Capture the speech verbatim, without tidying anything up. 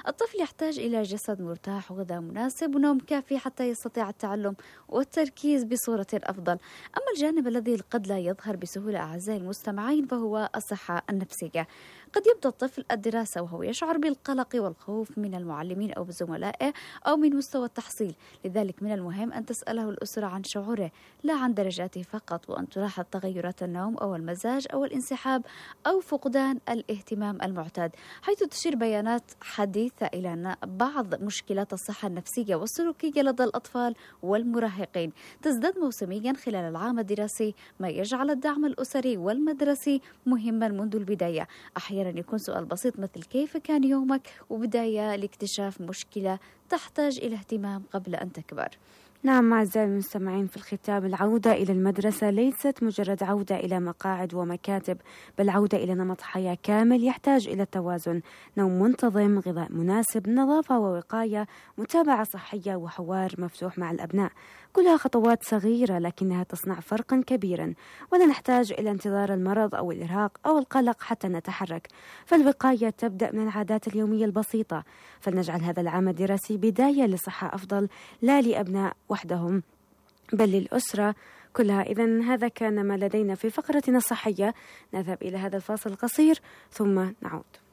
الطفل يحتاج إلى جسد مرتاح وغذاء مناسب ونوم كافي حتى يستطيع التعلم والتركيز بصورة أفضل. أما الجانب الذي قد لا يظهر بسهولة أعزائي المستمعين فهو الصحة النفسية. قد يبدأ الطفل الدراسة وهو يشعر بالقلق والخوف من المعلمين أو بزملائه أو من مستوى التحصيل، لذلك من المهم أن تسأله الأسرة عن شعوره لا عن درجاته فقط، وأن تلاحظ تغيرات النوم أو المزاج أو الانسحاب أو فقدان الاهتمام المعتاد، حيث تشير بيانات حديثة إلى أن بعض مشكلات الصحة النفسية والسلوكية لدى الأطفال والمراهقين تزداد موسميا خلال العام الدراسي، ما يجعل الدعم الأسري والمدرسي مهما منذ البداية. أحيانا يكون سؤال بسيط مثل كيف كان يومك وبداية لاكتشاف مشكلة تحتاج إلى اهتمام قبل أن تكبر. نعم أعزائي المستمعين، في الختام العودة إلى المدرسة ليست مجرد عودة إلى مقاعد ومكاتب، بل عودة إلى نمط حياة كامل يحتاج إلى التوازن، نوم منتظم، غذاء مناسب، نظافة ووقاية، متابعة صحية وحوار مفتوح مع الأبناء. كلها خطوات صغيرة لكنها تصنع فرقا كبيرا، ولا نحتاج إلى انتظار المرض أو الإرهاق أو القلق حتى نتحرك، فالوقاية تبدأ من العادات اليومية البسيطة. فلنجعل هذا العام الدراسي بداية لصحة أفضل، لا لأبناء وحدهم بل للأسرة كلها. إذن هذا كان ما لدينا في فقرتنا الصحية. نذهب إلى هذا الفاصل القصير ثم نعود.